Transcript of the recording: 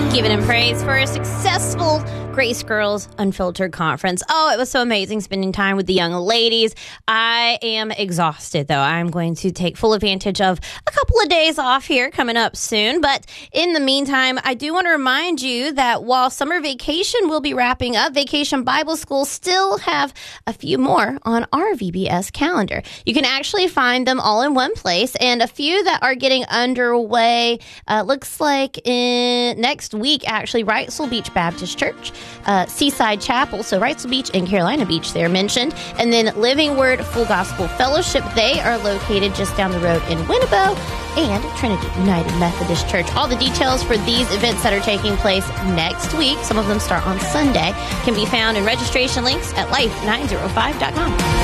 Giving him praise for a successful Grace Girls Unfiltered Conference. Oh, it was so amazing spending time with the young ladies. I am exhausted, though. I'm going to take full advantage of a couple of days off here coming up soon. But in the meantime, I do want to remind you that while summer vacation will be wrapping up, Vacation Bible School still have a few more on our VBS calendar. You can actually find them all in one place, and a few that are getting underway. Looks like next week, actually, Wrightsville Beach Baptist Church, Seaside Chapel, so Wrightsville Beach and Carolina Beach, they're mentioned, and then Living Word Full Gospel Fellowship. They are located just down the road in Winnebago, and Trinity United Methodist Church. All the details for these events that are taking place next week, some of them start on Sunday, can be found in registration links at life905.com.